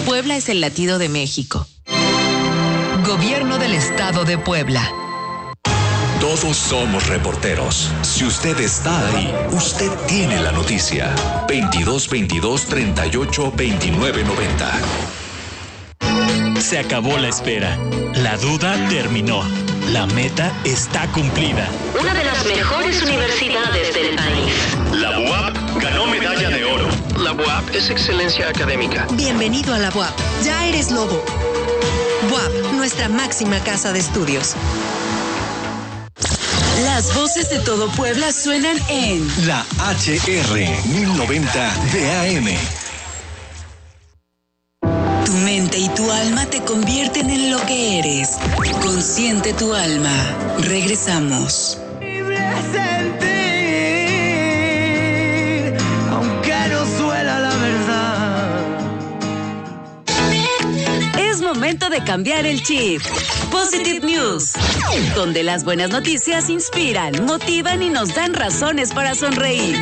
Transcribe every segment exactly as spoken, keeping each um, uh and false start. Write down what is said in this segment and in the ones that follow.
Puebla es el latido de México. Gobierno del Estado de Puebla. Todos somos reporteros. Si usted está ahí, usted tiene la noticia. veintidós veintidós treinta y ocho veintinueve noventa. Se acabó la espera. La duda terminó. La meta está cumplida. Una de las mejores universidades del país. La U A P ganó medalla de oro. La U A P es excelencia académica. Bienvenido a la U A P. Ya eres lobo. U A P, nuestra máxima casa de estudios. Las voces de todo Puebla suenan en La H R mil noventa de A M. Tu mente y tu alma te convierten en lo que eres. Consciente tu alma. Regresamos. Aunque no suela la verdad. Es momento de cambiar el chip. Positive News, donde las buenas noticias inspiran, motivan y nos dan razones para sonreír.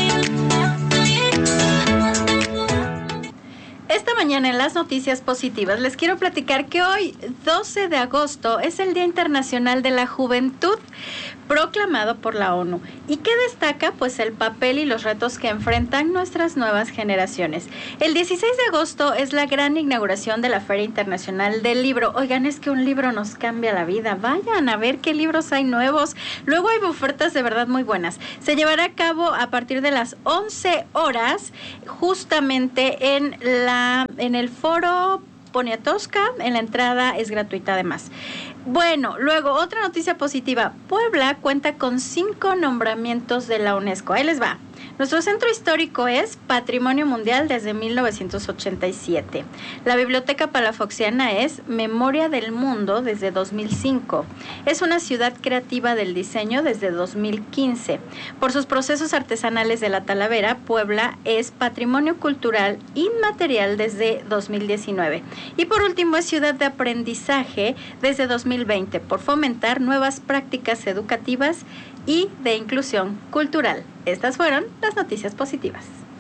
Esta mañana en las noticias positivas les quiero platicar que hoy, doce de agosto, es el Día Internacional de la Juventud, proclamado por la ONU. ¿Y qué destaca? Pues el papel y los retos que enfrentan nuestras nuevas generaciones. El dieciséis de agosto es la gran inauguración de la Feria Internacional del Libro. Oigan, es que un libro nos cambia la vida. Vayan a ver qué libros hay nuevos. Luego hay ofertas de verdad muy buenas. Se llevará a cabo a partir de las once horas, justamente en la en el foro Poniatowska. En la entrada es gratuita además. Bueno, luego otra noticia positiva. Puebla cuenta con cinco nombramientos de la UNESCO. Ahí les va. Nuestro centro histórico es Patrimonio Mundial desde mil novecientos ochenta y siete. La Biblioteca Palafoxiana es Memoria del Mundo desde dos mil cinco. Es una ciudad creativa del diseño desde dos mil quince. Por sus procesos artesanales de la Talavera, Puebla es Patrimonio Cultural Inmaterial desde dos mil diecinueve. Y por último es Ciudad de Aprendizaje desde dos mil veinte, por fomentar nuevas prácticas educativas y de inclusión cultural. Estas fueron las noticias positivas.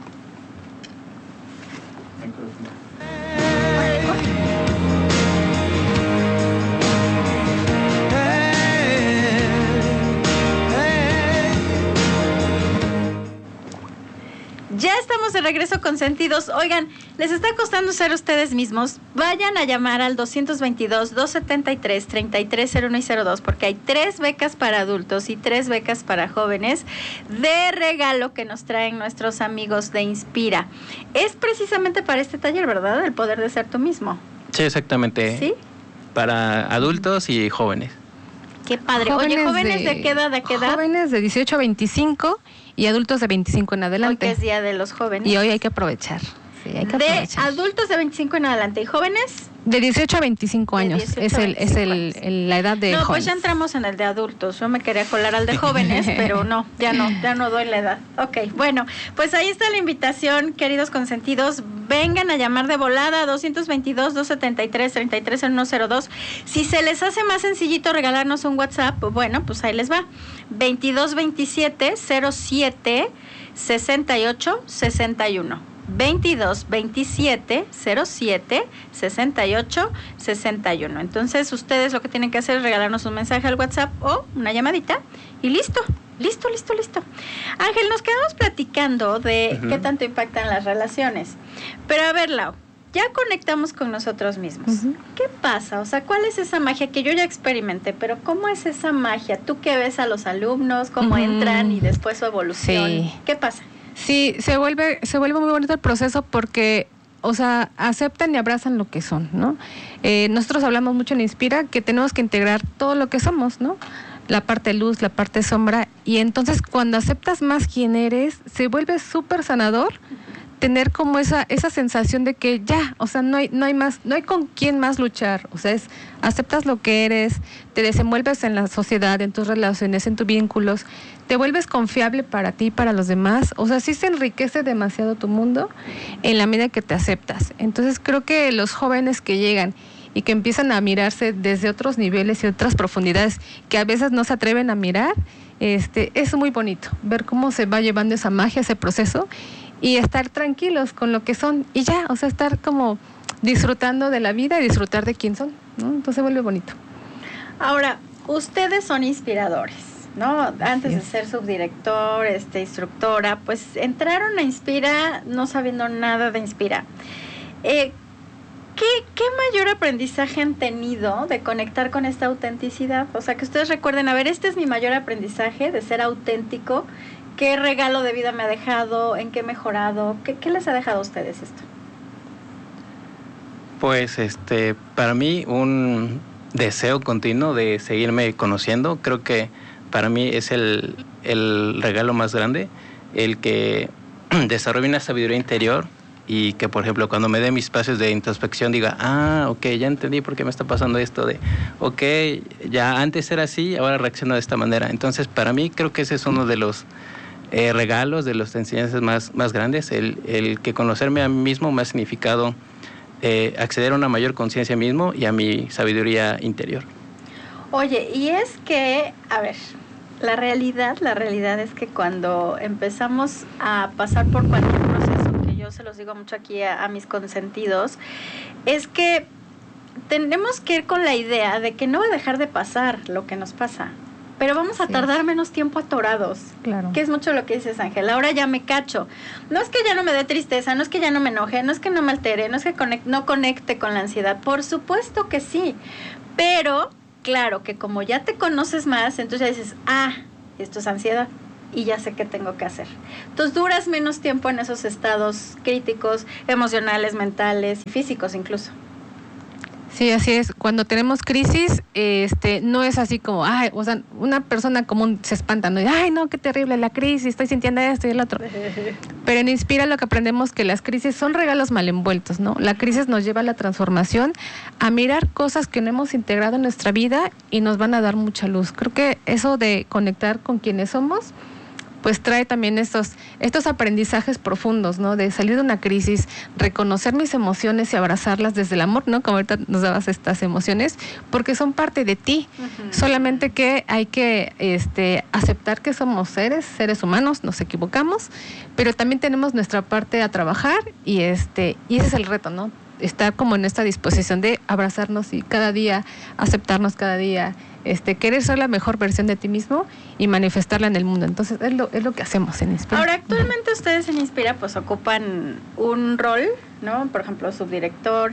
Ya estamos de regreso con Sentidos. Oigan, ¿les está costando ser ustedes mismos? Vayan a llamar al doscientos veintidós, doscientos setenta y tres, treinta y tres cero uno y cero dos, porque hay tres becas para adultos y tres becas para jóvenes de regalo que nos traen nuestros amigos de Inspira. Es precisamente para este taller, ¿verdad? El poder de ser tú mismo. Sí, exactamente. ¿Sí? Para adultos y jóvenes. Qué padre. Jóvenes Oye, ¿jóvenes de, de qué edad? ¿De qué edad? Jóvenes de dieciocho a veinticinco y adultos de veinticinco en adelante. Hoy que es Día de los Jóvenes. Y hoy hay que aprovechar. Sí, hay que de aprovechar. Adultos de veinticinco en adelante. ¿Y jóvenes? De dieciocho a veinticinco años. Es el es el, el la edad de No, jóvenes. pues ya entramos en el de adultos. Yo me quería colar al de jóvenes, pero no, ya no, ya no doy la edad. Ok, bueno, pues ahí está la invitación, queridos consentidos. Vengan a llamar de volada, doscientos veintidós, doscientos setenta y tres, treinta y tres cero uno cero dos. Si se les hace más sencillito regalarnos un WhatsApp, bueno, pues ahí les va. veintidós veintisiete cero siete sesenta y ocho sesenta y uno. veintidós veintisiete cero siete sesenta y ocho sesenta y uno. Entonces ustedes lo que tienen que hacer es regalarnos un mensaje al WhatsApp o una llamadita y listo, listo, listo, listo. Ángel, nos quedamos platicando de uh-huh. qué tanto impactan las relaciones. Pero a ver, Lau, ya conectamos con nosotros mismos. Uh-huh. ¿Qué pasa? O sea, ¿cuál es esa magia que yo ya experimenté? Pero ¿cómo es esa magia? ¿Tú qué ves a los alumnos? ¿Cómo uh-huh. entran y después su evolución? Sí. ¿Qué pasa? Sí, se vuelve, se vuelve muy bonito el proceso porque, o sea, aceptan y abrazan lo que son, ¿no? Eh, nosotros hablamos mucho en Inspira que tenemos que integrar todo lo que somos, ¿no? La parte luz, la parte sombra, y entonces cuando aceptas más quién eres, se vuelve súper sanador tener como esa esa sensación de que ya, o sea, no hay no hay más, no hay con quién más luchar, o sea, es aceptas lo que eres, te desenvuelves en la sociedad, en tus relaciones, en tus vínculos, te vuelves confiable para ti y para los demás, o sea, sí se enriquece demasiado tu mundo en la medida que te aceptas. Entonces creo que los jóvenes que llegan y que empiezan a mirarse desde otros niveles y otras profundidades que a veces no se atreven a mirar, este es muy bonito ver cómo se va llevando esa magia, ese proceso, y estar tranquilos con lo que son y ya, o sea, estar como disfrutando de la vida y disfrutar de quién son, ¿no? Entonces se vuelve bonito. Ahora, ustedes son inspiradores, ¿no? Antes de ser subdirector, este, instructora, pues entraron a Inspira no sabiendo nada de Inspira. Eh, ¿qué, ¿Qué mayor aprendizaje han tenido de conectar con esta autenticidad? O sea, que ustedes recuerden, a ver, este es mi mayor aprendizaje de ser auténtico. ¿Qué regalo de vida me ha dejado? ¿En qué he mejorado? ¿Qué, qué les ha dejado a ustedes esto? Pues, este, para mí, un deseo continuo de seguirme conociendo. Creo que para mí es el, el regalo más grande, el que desarrolle una sabiduría interior y que, por ejemplo, cuando me dé mis espacios de introspección diga, ah, ok, ya entendí por qué me está pasando esto de, ok, ya antes era así, ahora reacciono de esta manera. Entonces, para mí creo que ese es uno de los eh, regalos, de las enseñanzas más, más grandes, el, el que conocerme a mí mismo me ha significado Eh, acceder a una mayor conciencia mismo y a mi sabiduría interior. Oye, y es que, a ver, la realidad, la realidad es que cuando empezamos a pasar por cualquier proceso, que yo se los digo mucho aquí a, a mis consentidos, es que tenemos que ir con la idea de que no va a dejar de pasar lo que nos pasa, pero vamos a sí. tardar menos tiempo atorados. Claro. Que es mucho lo que dices, Ángel. Ahora ya me cacho. No es que ya no me dé tristeza, no es que ya no me enoje, no es que no me altere, no es que conecte, no conecte con la ansiedad. Por supuesto que sí. Pero, claro, que como ya te conoces más, entonces ya dices, ah, esto es ansiedad y ya sé qué tengo que hacer. Entonces duras menos tiempo en esos estados críticos, emocionales, mentales y físicos incluso. Sí, así es. Cuando tenemos crisis, este, no es así como, ay, o sea, una persona común se espanta, ¿no? Ay, no, qué terrible la crisis, estoy sintiendo esto y el otro. Pero en Inspira lo que aprendemos que las crisis son regalos mal envueltos, ¿no? La crisis nos lleva a la transformación, a mirar cosas que no hemos integrado en nuestra vida y nos van a dar mucha luz. Creo que eso de conectar con quienes somos, pues trae también estos, estos aprendizajes profundos, ¿no? De salir de una crisis, reconocer mis emociones y abrazarlas desde el amor, ¿no? Como ahorita nos dabas estas emociones, porque son parte de ti. Uh-huh. Solamente que hay que este, aceptar que somos seres, seres humanos, nos equivocamos, pero también tenemos nuestra parte a trabajar y, este, y ese es el reto, ¿no? Estar como en esta disposición de abrazarnos y cada día, aceptarnos cada día, este, querer ser la mejor versión de ti mismo y manifestarla en el mundo. Entonces, es lo, es lo que hacemos en Inspira. Ahora, actualmente ustedes en Inspira, pues, ocupan un rol, ¿no? Por ejemplo, subdirector.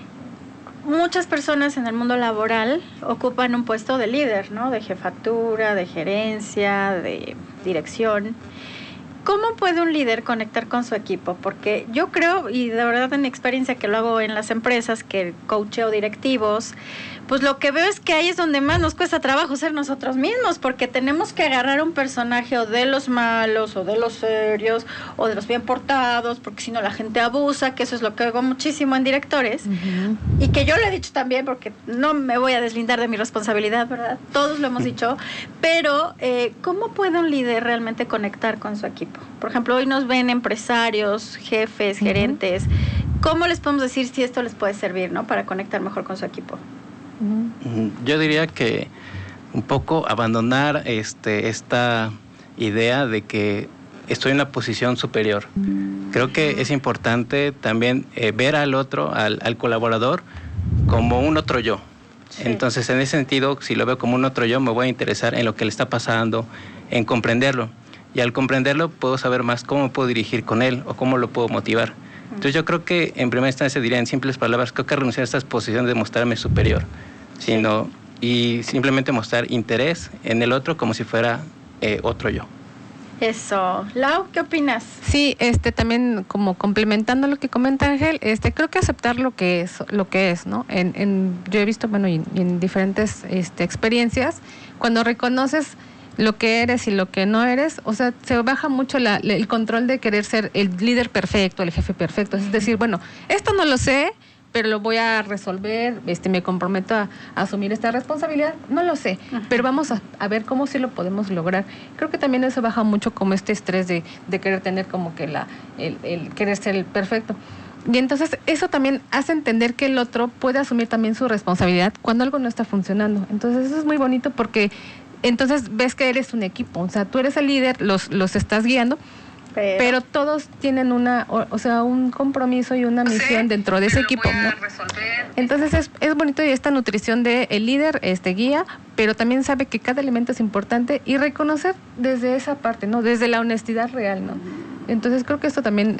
Muchas personas en el mundo laboral ocupan un puesto de líder, ¿no? De jefatura, de gerencia, de dirección. ¿Cómo puede un líder conectar con su equipo? Porque yo creo, y de verdad en mi experiencia que lo hago en las empresas, que coacheo directivos, pues lo que veo es que ahí es donde más nos cuesta trabajo ser nosotros mismos, porque tenemos que agarrar un personaje o de los malos, o de los serios, o de los bien portados, porque si no la gente abusa, que eso es lo que hago muchísimo en directores, uh-huh. y que yo lo he dicho también, porque no me voy a deslindar de mi responsabilidad, ¿verdad? Todos lo hemos dicho, pero eh, ¿cómo puede un líder realmente conectar con su equipo? Por ejemplo, hoy nos ven empresarios, jefes, gerentes, uh-huh. ¿cómo les podemos decir si esto les puede servir, ¿no? Para conectar mejor con su equipo? Yo diría que un poco abandonar este esta idea de que estoy en una posición superior. Creo que es importante también eh, ver al otro, al, al colaborador, como un otro yo. Sí. Entonces, en ese sentido, si lo veo como un otro yo, me voy a interesar en lo que le está pasando, en comprenderlo. Y al comprenderlo, puedo saber más cómo puedo dirigir con él o cómo lo puedo motivar. Entonces yo creo que en primera instancia diría en simples palabras, creo que renunciar a estas posiciones de mostrarme superior, sino y simplemente mostrar interés en el otro como si fuera eh, otro yo. Eso. Lau, ¿qué opinas? Sí, este también como complementando lo que comenta Ángel, este creo que aceptar lo que es, lo que es, ¿no? En, en yo he visto, bueno, y, y en diferentes este, experiencias, cuando reconoces lo que eres y lo que no eres, o sea, se baja mucho la, el control de querer ser el líder perfecto, el jefe perfecto. Es decir, bueno, esto no lo sé, pero lo voy a resolver, este, me comprometo a, a asumir esta responsabilidad, no lo sé, uh-huh. pero vamos a, a ver cómo sí lo podemos lograr. Creo que también eso baja mucho como este estrés de, de querer tener como que la, el, el querer ser el perfecto. Y entonces eso también hace entender que el otro puede asumir también su responsabilidad cuando algo no está funcionando. Entonces eso es muy bonito porque entonces ves que eres un equipo, o sea, tú eres el líder, los, los estás guiando, Pero, pero todos tienen una, o, o sea, un compromiso y una misión sí, dentro de ese equipo, ¿no? Entonces es, es bonito y esta nutrición de el líder, este guía, pero también sabe que cada elemento es importante y reconocer desde esa parte, ¿no? Desde la honestidad real, ¿no? Entonces creo que esto también